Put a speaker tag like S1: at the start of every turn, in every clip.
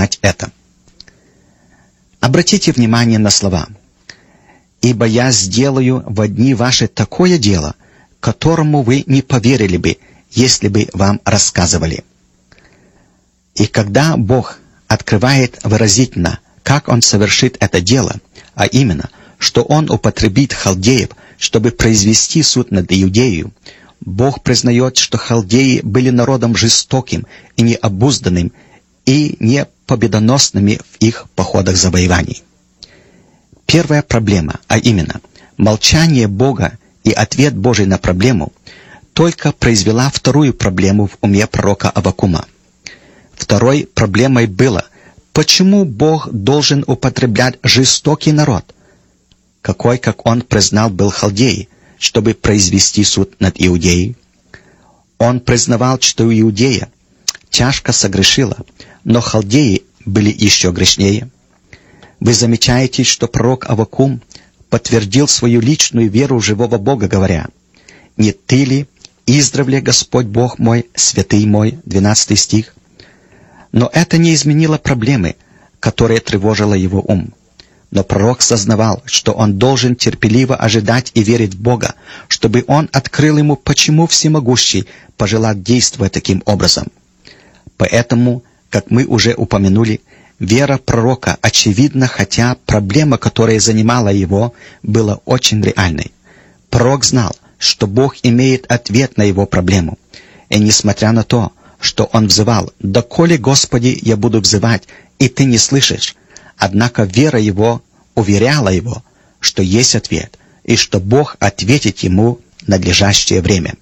S1: понять это. Обратите внимание на слова: «Ибо я сделаю во дни ваши такое дело, которому вы не поверили бы, если бы вам рассказывали». И когда Бог открывает выразительно, как Он совершит это дело, а именно, что Он употребит халдеев, чтобы произвести суд над Иудеей, Бог признает, что халдеи были народом жестоким и необузданным, и не победоносными в их походах завоеваний. Первая проблема, а именно, молчание Бога и ответ Божий на проблему, только произвела вторую проблему в уме пророка Аввакума. Второй проблемой было, почему Бог должен употреблять жестокий народ, какой, как он признал, был халдеи, чтобы произвести суд над Иудеей. Он признавал, что Иудея тяжко согрешила, но халдеи были еще грешнее. Вы замечаете, что пророк Аввакум подтвердил свою личную веру в живого Бога, говоря: «Не ты ли, издревле Господь Бог мой, святый мой», 12 стих. Но это не изменило проблемы, которая тревожила его ум. Но пророк сознавал, что он должен терпеливо ожидать и верить в Бога, чтобы Он открыл ему, почему Всемогущий пожелал действовать таким образом. Поэтому, как мы уже упомянули, вера пророка очевидна, хотя проблема, которая занимала его, была очень реальной. Пророк знал, что Бог имеет ответ на его проблему. И несмотря на то, что он взывал: «Доколе, Господи, я буду взывать, и Ты не слышишь», однако вера его уверяла его, что есть ответ, и что Бог ответит ему в надлежащее время.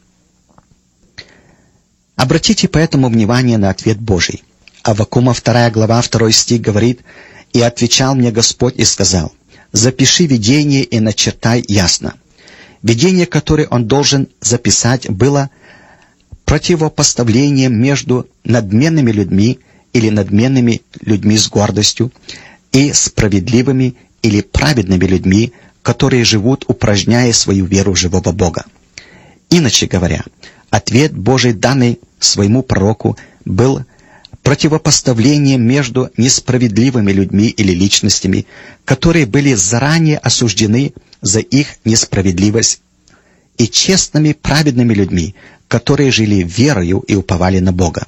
S1: Обратите поэтому внимание на ответ Божий. Аввакума 2 глава 2 стих говорит: «И отвечал мне Господь и сказал: запиши видение и начертай ясно». Видение, которое он должен записать, было противопоставлением между надменными людьми или надменными людьми с гордостью и справедливыми или праведными людьми, которые живут, упражняя свою веру в живого Бога. Иначе говоря, ответ Божий, данный своему пророку, был противопоставлением между несправедливыми людьми или личностями, которые были заранее осуждены за их несправедливость, и честными, праведными людьми, которые жили верою и уповали на Бога.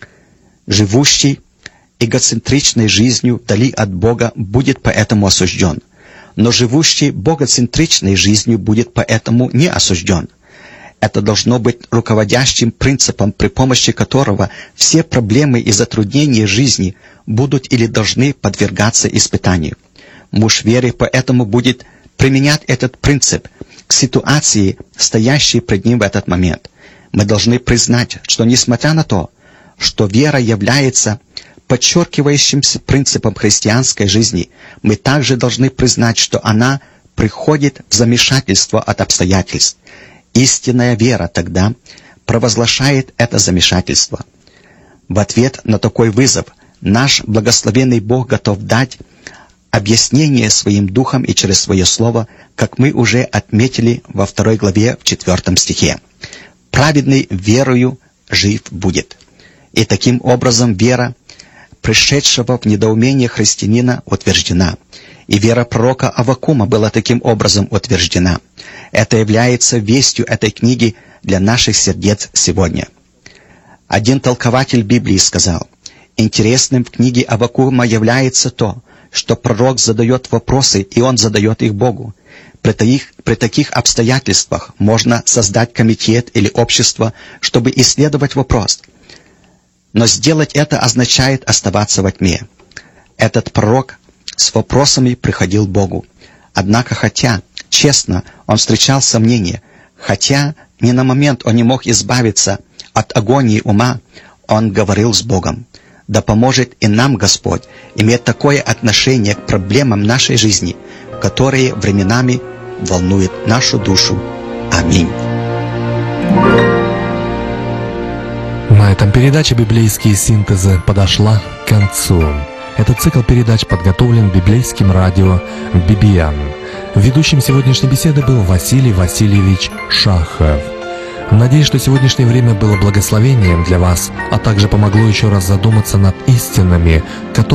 S1: Живущий эгоцентричной жизнью вдали от Бога будет поэтому осужден, но живущий богоцентричной жизнью будет поэтому не осужден. Это должно быть руководящим принципом, при помощи которого все проблемы и затруднения жизни будут или должны подвергаться испытанию. Муж веры поэтому будет применять этот принцип к ситуации, стоящей пред ним в этот момент. Мы должны признать, что несмотря на то, что вера является подчеркивающимся принципом христианской жизни, мы также должны признать, что она приходит в замешательство от обстоятельств. Истинная вера тогда провозглашает это замешательство. В ответ на такой вызов наш благословенный Бог готов дать объяснение своим духом и через свое слово, как мы уже отметили во 2 главе в 4 стихе. «Праведный верою жив будет». И таким образом вера пришедшего в недоумение христианина утверждена. И вера пророка Аввакума была таким образом утверждена. Это является вестью этой книги для наших сердец сегодня. Один толкователь Библии сказал: интересным в книге Аввакума является то, что пророк задает вопросы, и он задает их Богу. При таких обстоятельствах можно создать комитет или общество, чтобы исследовать вопрос. Но сделать это означает оставаться во тьме. Этот пророк с вопросами приходил к Богу. Однако, хотя, честно, он встречал сомнения, хотя ни на момент он не мог избавиться от агонии ума, он говорил с Богом. Да поможет и нам Господь иметь такое отношение к проблемам нашей жизни, которые временами волнуют нашу душу. Аминь.
S2: На этом передача «Библейские синтезы» подошла к концу. Этот цикл передач подготовлен библейским радио «Бибиян». Ведущим сегодняшней беседы был Василий Васильевич Шахов. Надеюсь, что сегодняшнее время было благословением для вас, а также помогло еще раз задуматься над истинами, которые